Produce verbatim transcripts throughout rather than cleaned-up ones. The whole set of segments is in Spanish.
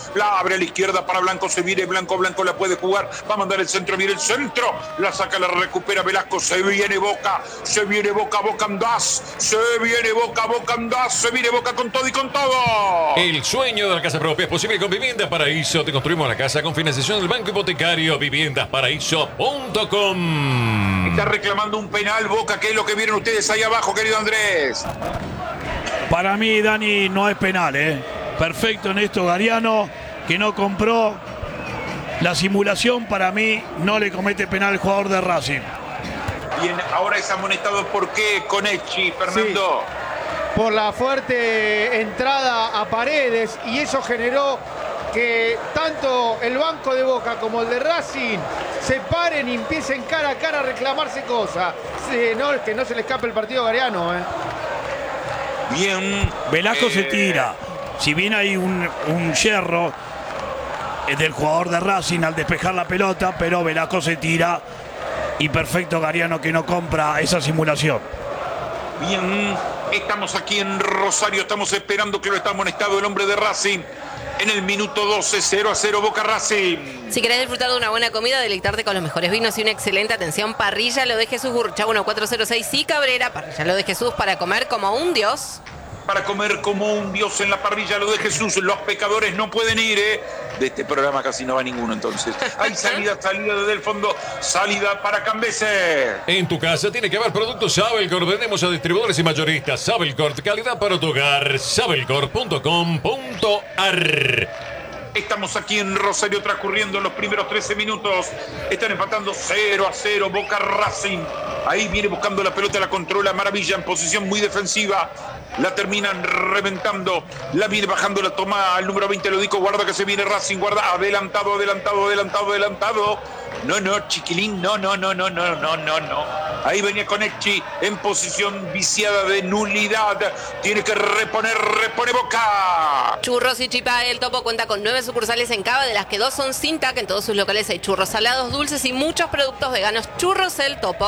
La abre a la izquierda para Blanco. Se viene Blanco. Blanco la puede jugar. Va a mandar el centro. Viene el centro. La saca, la recupera Velasco. Se viene Boca. Se viene Boca. Boca andás. Se viene Boca. Boca andás. Se viene Boca con todo y con todo. El sueño de la casa propia es posible con Viviendas Paraíso. Te construimos la casa con financiación del Banco Hipotecario. viviendas paraíso punto com. Está reclamando un penal Boca. ¿Qué es lo que vieron ustedes ahí abajo, querido Andrés? Para mí, Dani, no es penal, ¿eh? Perfecto Néstor Gariano, que no compró la simulación. Para mí, no le comete penal al jugador de Racing. Bien, ahora es amonestado. ¿Por qué? Con Echi, Fernando. Sí. Por la fuerte entrada a Paredes, y eso generó que tanto el banco de Boca como el de Racing se paren y empiecen cara a cara a reclamarse cosas. Sí, no, que no se le escape el partido a Gariano, ¿eh? Bien. Velasco eh... se tira. Si bien hay un, un yerro del jugador de Racing al despejar la pelota, pero Velasco se tira y perfecto Gariano que no compra esa simulación. Bien, estamos aquí en Rosario, estamos esperando que lo está amonestado el hombre de Racing. En el minuto doce, cero a cero, Boca Racing. Si querés disfrutar de una buena comida, deleitarte con los mejores vinos y una excelente atención, Parrilla Lo de Jesús, Gurruchaga uno cuatro cero seis y Cabrera. Parrilla Lo de Jesús, para comer como un dios. Para comer como un dios en la parrilla Lo de Jesús. Los pecadores no pueden ir, ¿eh? De este programa casi no va ninguno, entonces. Hay salida, salida desde el fondo. Salida para Cambese. En tu casa tiene que haber productos Sabelcorp. Vendemos a distribuidores y mayoristas. Sabelcorp, calidad para tu hogar. sabelcorp punto com punto ar. Estamos aquí en Rosario transcurriendo los primeros trece minutos. Están empatando cero a cero Boca Racing. Ahí viene buscando la pelota, la controla Maravilla en posición muy defensiva. La terminan reventando. La viene bajando, la toma al número veinte, lo dijo. Guarda que se viene Racing, guarda. Adelantado, adelantado, adelantado, adelantado. No, no, chiquilín, no, no, no, no, no, no, no, no. Ahí venía Conechi en posición viciada de nulidad. Tiene que reponer, repone Boca. Churros y Chipa El Topo cuenta con nueve sucursales en Cava, de las que dos son sin T A C. En todos sus locales hay churros salados, dulces y muchos productos veganos. Churros El Topo.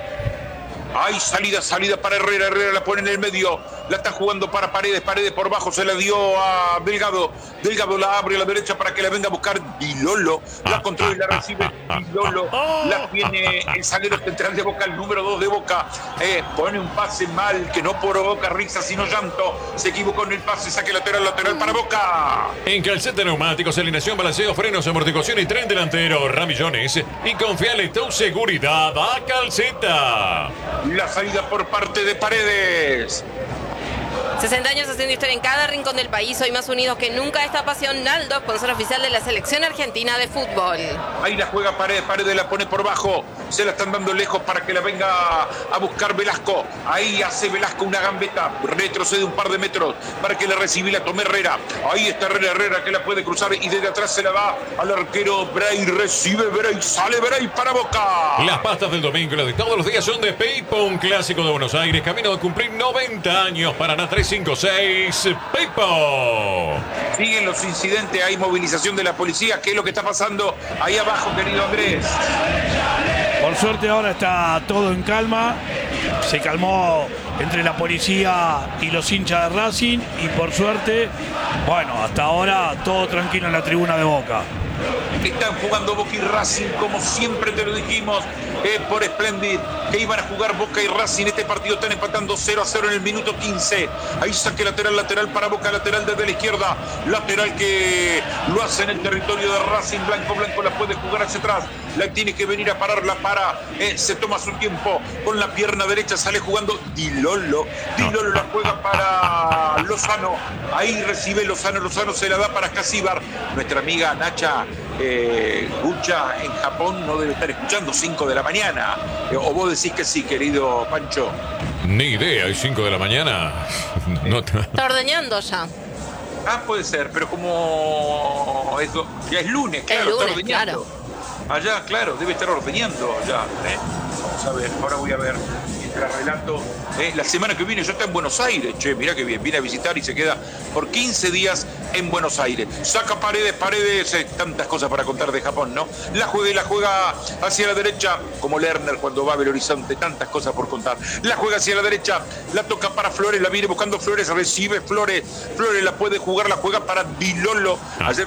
Hay salida, salida para Herrera. Herrera la pone en el medio. La está jugando para Paredes. Paredes por bajo se la dio a Delgado. Delgado la abre a la derecha para que la venga a buscar Vilolo. La controla y la recibe Vilolo. La tiene el zaguero central de Boca, el número dos de Boca. Eh, pone un pase mal que no provoca risa sino llanto. Se equivocó en el pase. Saque lateral, lateral para Boca. En Calceta Neumáticos, alineación, balanceo, frenos, amortiguación y tren delantero. Ramillones. Y confiale tu seguridad a Calceta. La salida por parte de Paredes. sesenta años haciendo historia en cada rincón del país. Hoy más unidos que nunca esta pasión. Naldo, sponsor oficial de la selección argentina de fútbol. Ahí la juega Paredes. Paredes la pone por bajo. Se la están dando lejos para que la venga a buscar Velasco. Ahí hace Velasco una gambeta. Retrocede un par de metros para que la reciba y la tome Herrera. Ahí está Herrera, Herrera que la puede cruzar y desde atrás se la da al arquero Bray. Recibe Bray. Sale Bray para Boca. Las pastas del domingo y las de todos los días son de Pipo, un clásico de Buenos Aires. Camino de cumplir noventa años. Paraná tres cinco seis. Pipo. Siguen los incidentes. Hay movilización de la policía. ¿Qué es lo que está pasando ahí abajo, querido Andrés? Por suerte ahora está todo en calma. Se calmó entre la policía y los hinchas de Racing. Y por suerte, bueno, hasta ahora todo tranquilo en la tribuna de Boca. Están jugando Boca y Racing como siempre te lo dijimos, eh, por Splendid, que iban a jugar Boca y Racing. Este partido están empatando cero a cero en el minuto quince. Ahí saque lateral, lateral para Boca, lateral desde la izquierda. Lateral que lo hace en el territorio de Racing. Blanco, Blanco la puede jugar hacia atrás. La tiene que venir a parar, la para. Eh, se toma su tiempo. Con la pierna derecha sale jugando Dilolo. Dilolo la juega para Lozano. Ahí recibe Lozano. Lozano se la da para Casíbar. Nuestra amiga Nacha eh, Gucha en Japón no debe estar escuchando cinco de la mañana. Eh, o vos decís que sí, querido Pancho. Ni idea, hay cinco de la mañana. No te... Está ordeñando ya. Ah, puede ser, pero como eso, ya es lunes, claro, es lunes, está ordeñando. Claro. Allá, claro, debe estar ordeñando allá. ¿eh? Vamos a ver, ahora voy a ver mientras relato. ¿eh? La semana que viene yo estoy en Buenos Aires, che, mirá que bien, viene a visitar y se queda por quince días en Buenos Aires. Saca Paredes, Paredes, eh, tantas cosas para contar de Japón, ¿no? La juega y la juega hacia la derecha, como Lerner cuando va a Belo Horizonte, tantas cosas por contar. La juega hacia la derecha, la toca para Flores, la viene buscando Flores, recibe Flores, Flores la puede jugar, la juega para Vilolo. Ayer